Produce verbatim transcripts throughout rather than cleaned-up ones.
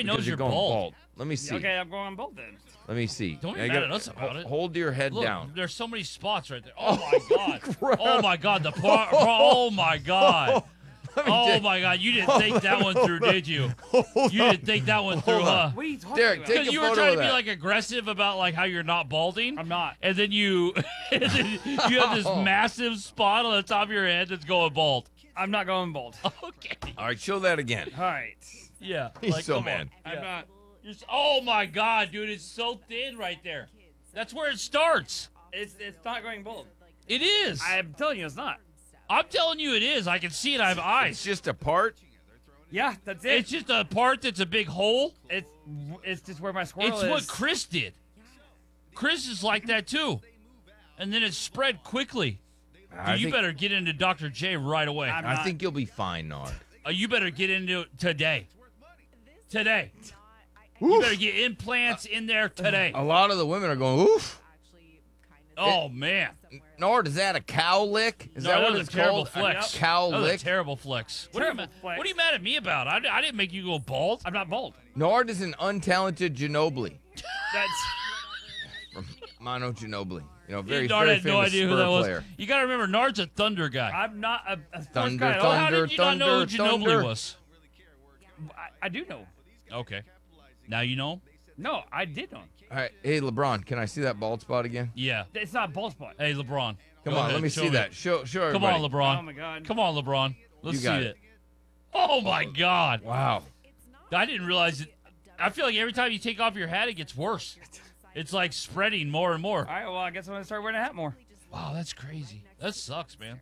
Everybody knows because you're going bald. Let me see. Okay, I'm going bald then. Let me see. Don't be I mad gotta- at us about ho- it. Hold your head Look, down. there's so many spots right there. Oh my god. crap. Oh my god. The par- Oh my god. Let me Oh take- my god. You didn't Hold think that on, one hold through, on. did you? Hold You on. didn't think that one through, Hold on. huh? What are you talking Derek, about? take Because a you were photo trying of to be that. like aggressive about like how you're not balding. I'm not. And then you, and then you have this Oh. massive spot on the top of your head that's going bald. I'm not going bald. Okay. All right, show that again. All right. Yeah. He's like, so come on. mad. I'm Yeah. not. You're s- oh my god, dude, it's so thin right there. That's where it starts. It's it's not going bald. It is. I'm telling you, it's not. I'm telling you, it is. I can see it. I have It's eyes. just a part. Yeah, that's it. It's just a part that's a big hole. It's it's just where my squirrel It's is. what Chris did. Chris is like that too. And then it spread quickly. I Dude, you think, better get into Doctor J right away. I'm I not. think you'll be fine, Nard. Uh, you better get into it today. Today. You Oof. better get implants in there today. A lot of the women are going, oof. Oh, man. Nard, is that a cow lick? Is No, that that what was a it's terrible called? flex. A cow That was lick? a terrible flex. What, are you, Terrible ma- flex. what are you mad at me about? I, I didn't make you go bald. I'm not bald. Nard is an untalented Ginobili That's from Mono Ginobili. You know, very, Nard very had no famous idea who Spur that was. player. You got to remember, Nard's a Thunder guy. I'm not a, a sports Thunder, guy at all. Well, how thunder, did you not know who thunder, Ginobili thunder. was? I, I do know. Okay. Now you know? No, I did know. All right, hey, LeBron, can I see that bald spot again? Yeah. It's not bald spot. Hey, LeBron. Come Go on, ahead, let me show see that. Show, show Come everybody. on, LeBron. Oh my god. Come on, LeBron. Let's You see got it. it. Oh, my God. Wow. I didn't realize it. I feel like every time you take off your hat, it gets worse. It's like spreading more and more. All right, well, I guess I'm gonna start wearing a hat more. Wow, that's crazy. That sucks, man.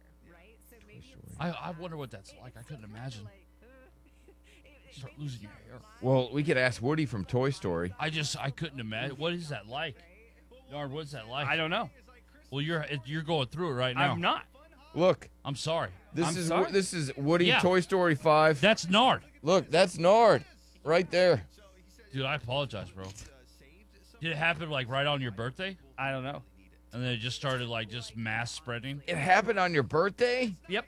I, I wonder what that's like. I couldn't imagine. Start losing your hair. Well, we could ask Woody from Toy Story. I just, I couldn't imagine. What is that like? Nard, what's that like? I don't know. Well, you're you're going through it right now. I'm not. Look, I'm sorry. this I'm is sorry? Wo- this is Woody Yeah. Toy Story five. That's Nard. Look, that's Nard, right there. Dude, I apologize, bro. Did it happen like right on your birthday? I don't know. And then it just started like just mass spreading? It happened on your birthday. Yep.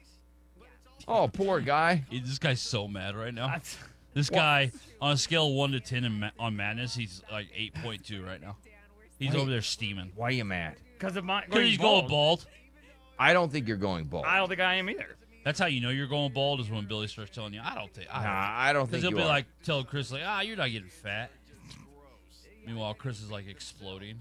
Oh, poor guy. Hey, this guy's so mad right now. That's, This guy, on a scale of one to ten in ma- on madness, he's like eight point two right now. He's Why- over there steaming. Why you mad? because of my Because going he's bald. going bald. I don't think you're going bald. I don't think I am either. That's how you know you're going bald is when Billy starts telling you, I don't think. Nah, I don't Because think he'll you be are. like, tell Chris, like, ah, you're not getting fat. Meanwhile, Chris is like exploding.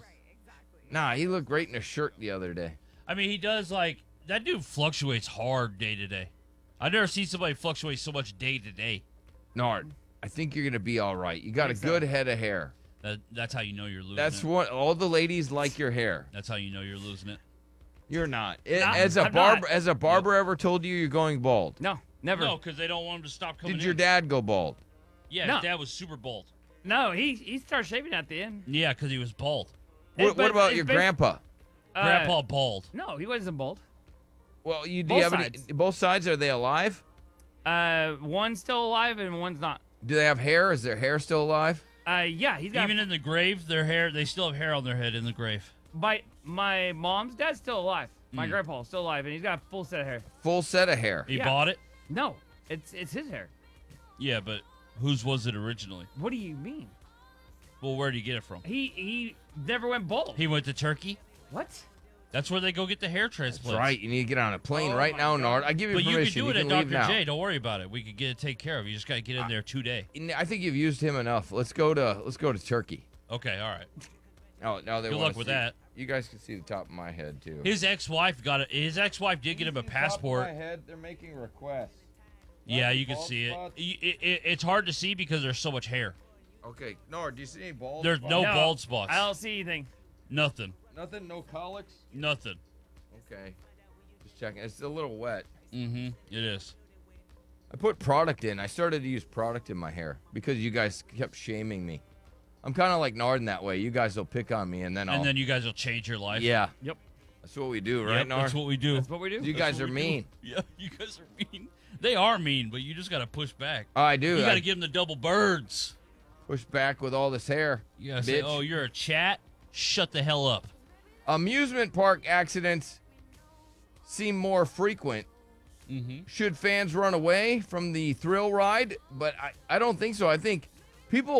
Nah, he looked great in a shirt the other day. I mean, he does like, that dude fluctuates hard day to day. I've never seen somebody fluctuate so much day to day. Nard, I think you're gonna be all right. You got a Think so. good head of hair. That, that's how you know you're losing That's it. what all the ladies like your hair. That's how you know you're losing it. You're not. It- Nah, as a I'm barber, not. as a barber ever told you you're going bald? No, never. No, because they don't want him to stop coming Did your in. dad go bald? Yeah, No. his dad was super bald. No, he he started shaving at the end. Yeah, because he was bald. It- What, but what about it's your bas- grandpa? Uh, Grandpa bald. No, he wasn't bald. Well, you do both you have any, sides. both sides? Are they alive? Uh, one's still alive and one's not. Do they have hair? Is their hair still alive? Uh, yeah, he's got. Even in the grave, their hair, they still have hair on their head in the grave. my my mom's dad's still alive. Hmm. My grandpa's still alive, and he's got a full set of hair. Full set of hair. He Yeah. bought it? No, it's it's his hair. Yeah, but whose was it originally? What do you mean? Well, where did he get it from? He he never went bald. He went to Turkey? What? That's where they go get the hair That's transplants. right. You need to get on a plane Oh right my now, God. Nard. I give you But you permission. can do it at can leave Doctor now. J. Don't worry about it. We could get it taken care of. You just got to get in there today. I think you've used him enough. Let's go to let's go to Turkey. Okay, all right. Oh, now they Good wanna luck with see- that. You guys can see the top of my head too. His ex-wife got it. His ex-wife did get him a passport. head, they're making requests. Yeah, Lots you of can bald see it. spots. Y- it, it. It's hard to see because there's so much hair. Okay, Nard, do you see any bald? There's spots? no No, bald spots. I don't see anything. Nothing. nothing, no colics. Nothing. Okay, just checking. It's a little wet. Mm-hmm. It is. I put product in. I started to use product in my hair because you guys kept shaming me. I'm kind of like Nard in that way. You guys will pick on me, and then I'll. And then you guys will change your life. yeah, Yep, that's what we do, right, Yep, Nard? that's what we do. that's what we do. You That's guys what are we do. mean. Yeah, you guys are mean. They are mean, but you just got to push back. Oh, I do. You got I to give them the double birds. push back with all this hair. You got to say, Bitch. oh, you're a chat? Shut the hell up. Amusement park accidents seem more frequent. Mm-hmm. Should fans run away from the thrill ride? But I, I don't think so. I think people